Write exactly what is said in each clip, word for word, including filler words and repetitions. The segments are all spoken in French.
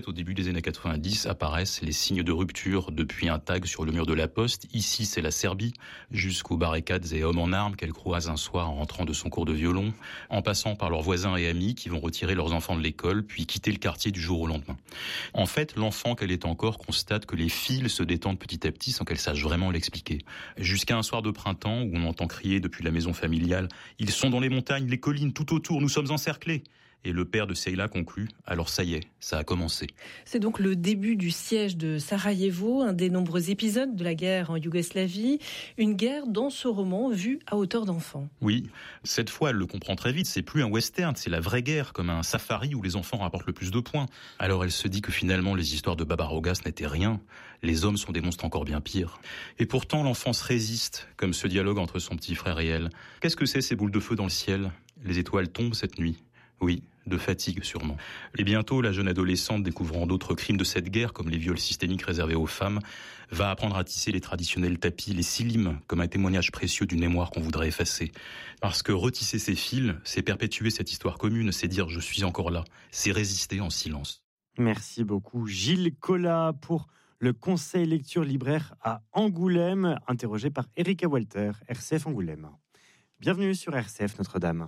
Au début des années quatre-vingt-dix apparaissent les signes de rupture depuis un tag sur le mur de la poste. Ici, c'est la Serbie, jusqu'aux barricades et hommes en armes qu'elle croise un soir en rentrant de son cours de violon, en passant par leurs voisins et amis qui vont retirer leurs enfants de l'école, puis quitter le quartier du jour au lendemain. En fait, l'enfant qu'elle est encore constate que les fils se détendent petit à petit sans qu'elle sache vraiment l'expliquer. Jusqu'à un soir de printemps où on entend crier depuis la maison familiale « Ils sont dans les montagnes, les collines, tout autour, nous sommes encerclés !» Et le père de Seyla conclut « Alors ça y est, ça a commencé ». C'est donc le début du siège de Sarajevo, un des nombreux épisodes de la guerre en Yougoslavie. Une guerre dans ce roman vue à hauteur d'enfant. Oui, cette fois elle le comprend très vite, c'est plus un western, c'est la vraie guerre, comme un safari où les enfants rapportent le plus de points. Alors elle se dit que finalement les histoires de Barbarogas n'étaient rien, les hommes sont des monstres encore bien pires. Et pourtant l'enfance résiste, comme ce dialogue entre son petit frère et elle. Qu'est-ce que c'est ces boules de feu dans le ciel ? Les étoiles tombent cette nuit. Oui, de fatigue sûrement. Et bientôt, la jeune adolescente, découvrant d'autres crimes de cette guerre, comme les viols systémiques réservés aux femmes, va apprendre à tisser les traditionnels tapis, les silims, comme un témoignage précieux d'une mémoire qu'on voudrait effacer. Parce que retisser ces fils, c'est perpétuer cette histoire commune, c'est dire « je suis encore là », c'est résister en silence. Merci beaucoup Gilles Collat pour le conseil lecture libraire à Angoulême, interrogé par Erika Walter, R C F Angoulême. Bienvenue sur R C F Notre-Dame.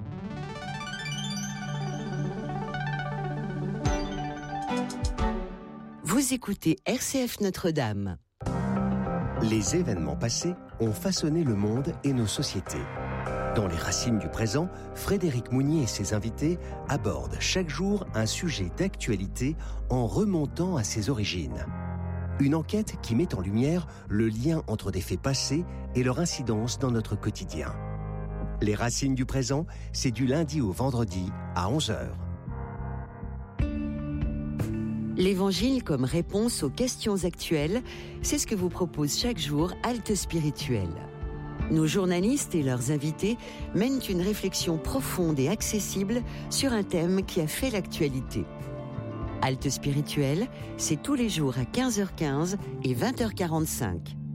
Vous écoutez R C F Notre-Dame. Les événements passés ont façonné le monde et nos sociétés. Dans Les Racines du présent, Frédéric Mounier et ses invités abordent chaque jour un sujet d'actualité en remontant à ses origines. Une enquête qui met en lumière le lien entre des faits passés et leur incidence dans notre quotidien. Les Racines du présent, c'est du lundi au vendredi à onze heures. L'Évangile comme réponse aux questions actuelles, c'est ce que vous propose chaque jour Halte Spirituelle. Nos journalistes et leurs invités mènent une réflexion profonde et accessible sur un thème qui a fait l'actualité. Halte Spirituelle, c'est tous les jours à quinze heures quinze et vingt heures quarante-cinq.